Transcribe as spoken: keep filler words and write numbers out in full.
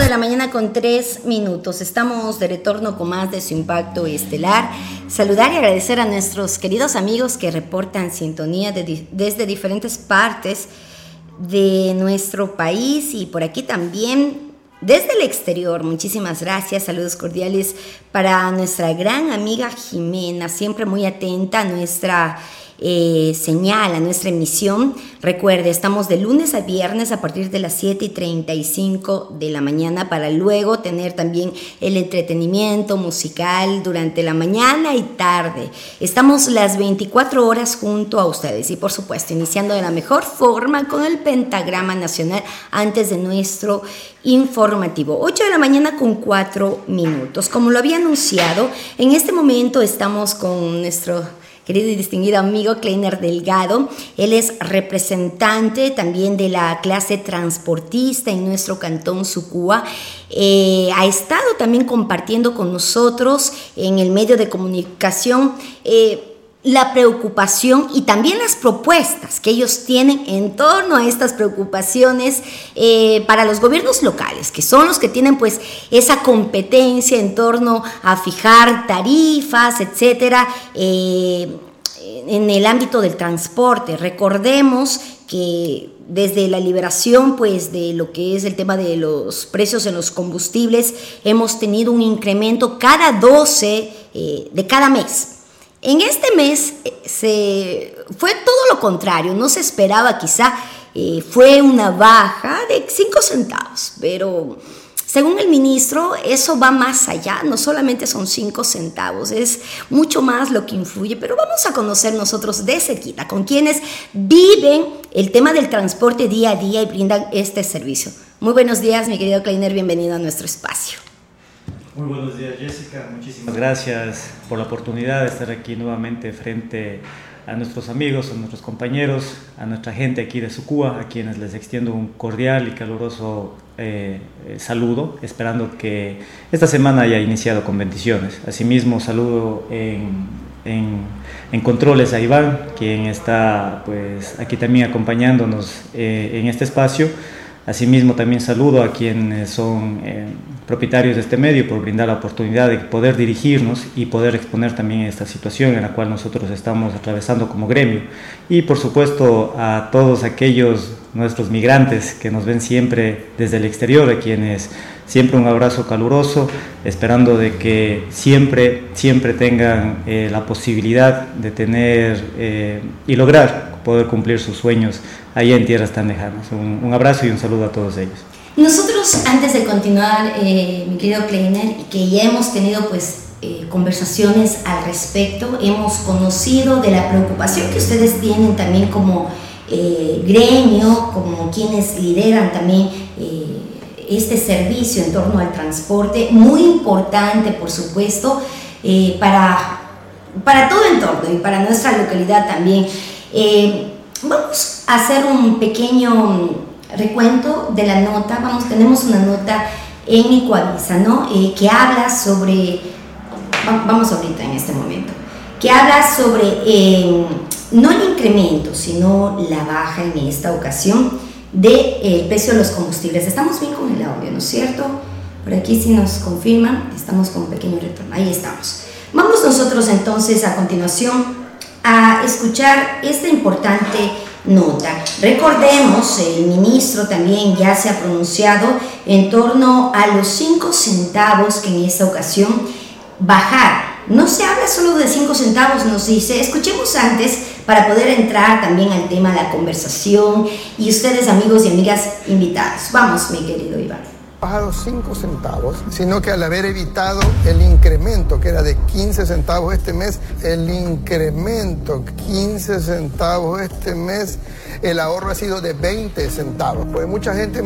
de la mañana con tres minutos. Estamos de retorno con más de Su Impacto Estelar. Saludar y agradecer a nuestros queridos amigos que reportan sintonía de, desde diferentes partes de nuestro país y por aquí también desde el exterior. Muchísimas gracias, saludos cordiales para nuestra gran amiga Jimena, siempre muy atenta a nuestra eh, señal, a nuestra emisión. Recuerde, estamos de lunes a viernes a partir de las siete y treinta y cinco de la mañana para luego tener también el entretenimiento musical durante la mañana y tarde. Estamos las veinticuatro horas junto a ustedes y por supuesto iniciando de la mejor forma con el pentagrama nacional antes de nuestro informativo. ocho de la mañana con cuatro minutos. Como lo había anunciado, en este momento estamos con nuestro querido y distinguido amigo Kleiner Delgado. Él es representante también de la clase transportista en nuestro cantón Sucúa. Eh, ha estado también compartiendo con nosotros en el medio de comunicación eh, la preocupación y también las propuestas que ellos tienen en torno a estas preocupaciones eh, para los gobiernos locales, que son los que tienen pues esa competencia en torno a fijar tarifas, etcétera, eh, en el ámbito del transporte. Recordemos que desde la liberación pues de lo que es el tema de los precios en los combustibles hemos tenido un incremento cada doce eh, de cada mes. En este mes se, fue todo lo contrario, no se esperaba quizá, eh, fue una baja de cinco centavos, pero según el ministro eso va más allá, no solamente son cinco centavos, es mucho más lo que influye, pero vamos a conocer nosotros de cerquita con quienes viven el tema del transporte día a día y brindan este servicio. Muy buenos días, mi querido Kleiner, bienvenido a nuestro espacio. Muy buenos días, Jessica. Muchísimas gracias por la oportunidad de estar aquí nuevamente frente a nuestros amigos, a nuestros compañeros, a nuestra gente aquí de Sucúa, a quienes les extiendo un cordial y caluroso eh, eh, saludo, esperando que esta semana haya iniciado con bendiciones. Asimismo, saludo en, en, en controles a Iván, quien está pues, aquí también acompañándonos eh, en este espacio. Asimismo, también saludo a quienes son eh, propietarios de este medio por brindar la oportunidad de poder dirigirnos y poder exponer también esta situación en la cual nosotros estamos atravesando como gremio. Y por supuesto a todos aquellos nuestros migrantes que nos ven siempre desde el exterior, a quienes siempre un abrazo caluroso, esperando de que siempre, siempre tengan eh, la posibilidad de tener eh, y lograr poder cumplir sus sueños allá en tierras tan lejanas. Un, un abrazo y un saludo a todos ellos. Nosotros, antes de continuar, eh, mi querido Kleiner, y que ya hemos tenido pues eh, conversaciones al respecto, hemos conocido de la preocupación que ustedes tienen también como eh, gremio, como quienes lideran también eh, este servicio en torno al transporte, muy importante por supuesto eh, para, para todo el entorno y para nuestra localidad también. Eh, vamos a hacer un pequeño recuento de la nota. Vamos, tenemos una nota en Ecuavisa, ¿no? Eh, que habla sobre, vamos ahorita en este momento, que habla sobre eh, no el incremento, sino la baja en esta ocasión del de, precio de los combustibles. Estamos bien con el audio, ¿no es cierto? Por aquí si nos confirman, estamos con un pequeño retorno. Ahí estamos. Vamos nosotros entonces a continuación a escuchar esta importante nota. Recordemos, el ministro también ya se ha pronunciado en torno a los cinco centavos que en esta ocasión bajar. No se habla solo de cinco centavos, nos dice. Escuchemos antes para poder entrar también al tema de la conversación y ustedes, amigos y amigas invitados. Vamos, mi querido Iván. Bajado cinco centavos, sino que al haber evitado el incremento que era de quince centavos este mes, el incremento quince centavos este mes, el ahorro ha sido de veinte centavos. Pues mucha gente